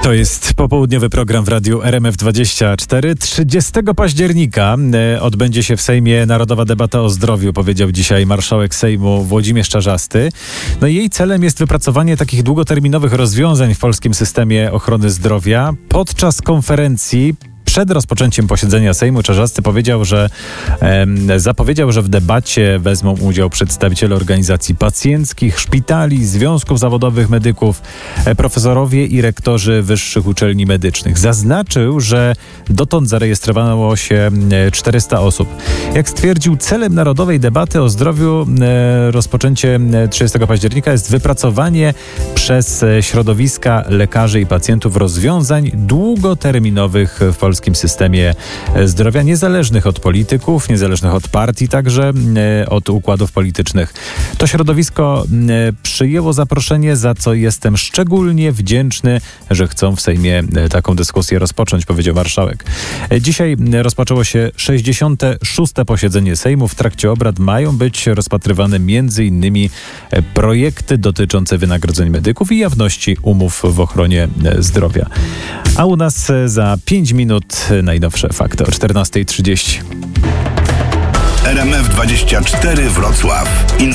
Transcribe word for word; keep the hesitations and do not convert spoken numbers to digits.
To jest popołudniowy program w radiu R M F dwadzieścia cztery. trzydziestego października odbędzie się w Sejmie Narodowa Debata o Zdrowiu, powiedział dzisiaj marszałek Sejmu Włodzimierz Czarzasty. No i jej celem jest wypracowanie takich długoterminowych rozwiązań w polskim systemie ochrony zdrowia. Podczas konferencji Przed rozpoczęciem posiedzenia Sejmu Czarzasty powiedział, że e, zapowiedział, że w debacie wezmą udział przedstawiciele organizacji pacjenckich, szpitali, związków zawodowych medyków, e, profesorowie i rektorzy wyższych uczelni medycznych. Zaznaczył, że dotąd zarejestrowało się czterysta osób. Jak stwierdził, celem narodowej debaty o zdrowiu e, rozpoczęcie trzydziestego października jest wypracowanie przez środowiska lekarzy i pacjentów rozwiązań długoterminowych w polskim systemie zdrowia, niezależnych od polityków, niezależnych od partii, także od układów politycznych. To środowisko przyjęło zaproszenie, za co jestem szczególnie wdzięczny, że chcą w Sejmie taką dyskusję rozpocząć, powiedział marszałek. Dzisiaj rozpoczęło się sześćdziesiąte szóste posiedzenie Sejmu. W trakcie obrad mają być rozpatrywane między innymi projekty dotyczące wynagrodzeń medyków i jawności umów w ochronie zdrowia. A u nas za pięć minut najnowsze fakty o czternasta trzydzieści. R M F dwadzieścia cztery Wrocław.